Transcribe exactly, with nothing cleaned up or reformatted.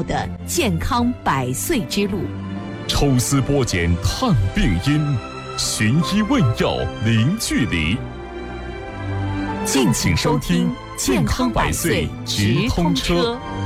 的健康百岁之路。 抽丝剥茧探病因，寻医问药零距离。 敬请收听《健康百岁直通车》。